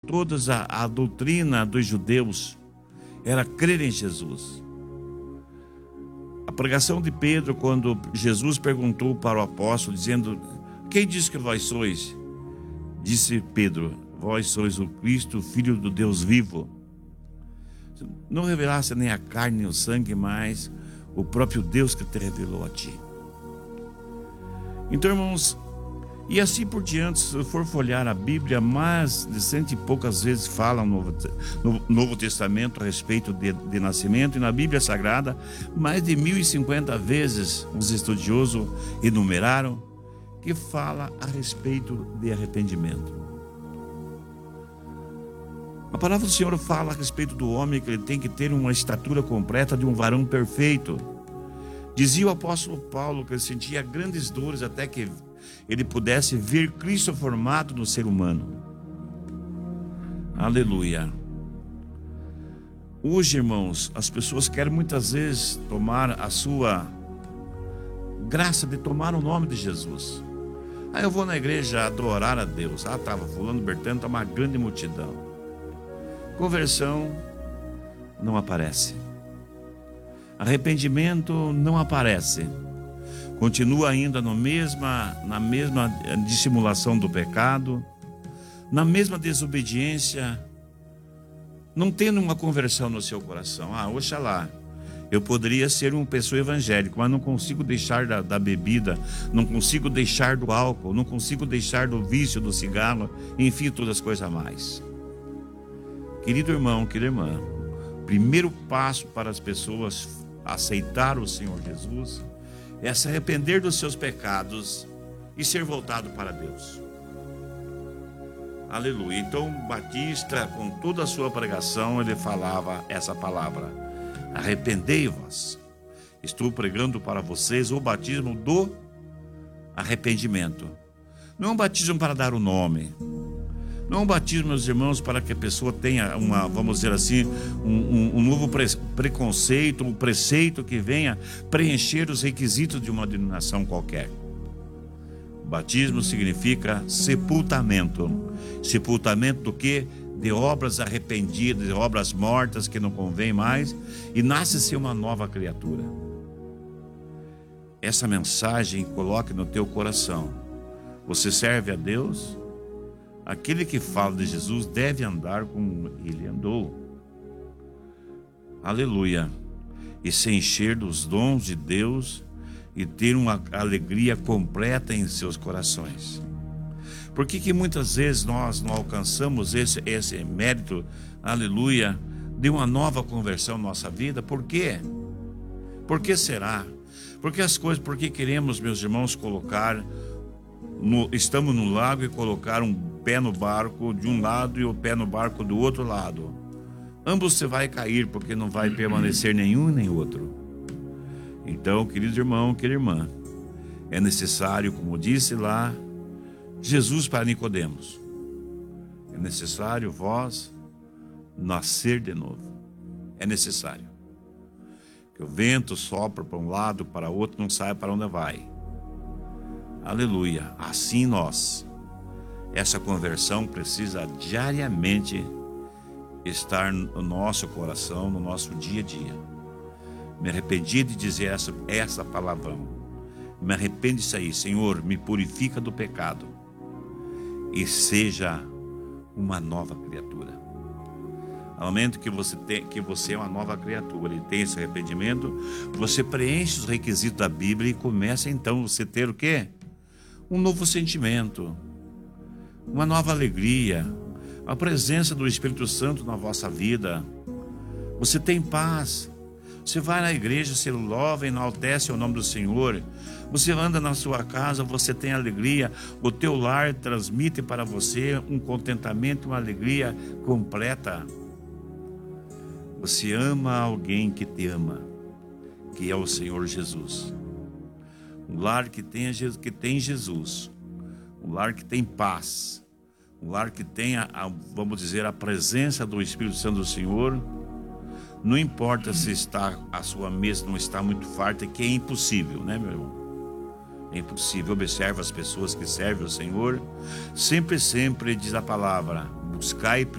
toda a doutrina dos judeus era crer em Jesus. A pregação de Pedro, quando Jesus perguntou para o apóstolo, dizendo: quem diz que vós sois? Disse Pedro: vós sois o Cristo, filho do Deus vivo. Não revelasse nem a carne nem o sangue, mas o próprio Deus que te revelou a ti. Então, irmãos, e assim por diante, se for folhear a Bíblia, mais de 100 e poucas vezes fala no Novo Testamento a respeito de nascimento, e na Bíblia Sagrada, mais de 1050 vezes os estudiosos enumeraram que fala a respeito de arrependimento. A palavra do Senhor fala a respeito do homem, que ele tem que ter uma estatura completa de um varão perfeito. Dizia o apóstolo Paulo que ele sentia grandes dores até que ele pudesse ver Cristo formado no ser humano. Aleluia. Hoje, irmãos, as pessoas querem muitas vezes tomar a sua graça de tomar o nome de Jesus. Eu vou na igreja adorar a Deus. Estava fulano, Bertano, está uma grande multidão. Conversão não aparece. Arrependimento não aparece. Continua ainda na mesma dissimulação do pecado, na mesma desobediência, não tendo uma conversão no seu coração. Oxalá, eu poderia ser uma pessoa evangélica, mas não consigo deixar da bebida, não consigo deixar do álcool, não consigo deixar do vício, do cigarro, enfim, todas as coisas a mais. Querido irmão, querida irmã, primeiro passo para as pessoas aceitar o Senhor Jesus é se arrepender dos seus pecados e ser voltado para Deus. Aleluia. Então Batista, com toda a sua pregação, ele falava essa palavra: arrependei-vos. Estou pregando para vocês o batismo do arrependimento. Não é um batismo para dar o nome. Não é um batismo, meus irmãos, para que a pessoa tenha vamos dizer assim, um novo preconceito, um preceito que venha preencher os requisitos de uma denominação qualquer. Batismo significa sepultamento. Sepultamento do quê? De obras arrependidas, de obras mortas que não convém mais, e nasce-se uma nova criatura. Essa mensagem coloque no teu coração. Você serve a Deus? Aquele que fala de Jesus deve andar como ele andou. Aleluia. E se encher dos dons de Deus e ter uma alegria completa em seus corações. Por que muitas vezes nós não alcançamos esse mérito, aleluia, de uma nova conversão na nossa vida? Por quê? Por que será? Porque queremos, meus irmãos, estamos no lago e colocar um pé no barco de um lado e o pé no barco do outro lado. Ambos você vai cair, porque não vai permanecer nenhum nem outro. Então, querido irmão, querida irmã, é necessário, como disse lá Jesus para Nicodemos, é necessário vós nascer de novo. É necessário que o vento sopra para um lado, para outro, não sabe para onde vai. Aleluia. Assim essa conversão precisa diariamente estar no nosso coração, no nosso dia a dia. Me arrependi de dizer essa palavrão. Me arrependo disso aí. Senhor, me purifica do pecado e seja uma nova criatura. Ao momento que você é uma nova criatura e tem esse arrependimento, você preenche os requisitos da Bíblia e começa então você ter o quê? Um novo sentimento, uma nova alegria, a presença do Espírito Santo na vossa vida. Você tem paz. Você vai na igreja, você louva e enaltece o nome do Senhor. Você anda na sua casa, você tem alegria. O teu lar transmite para você um contentamento, uma alegria completa. Você ama alguém que te ama, que é o Senhor Jesus. Um lar que tem Jesus, um lar que tem paz, um lar que tenha, vamos dizer, a presença do Espírito Santo do Senhor. Não importa se a sua mesa não está muito farta, que é impossível, né, meu irmão? É impossível. Observa as pessoas que servem ao Senhor. Sempre diz a palavra: buscai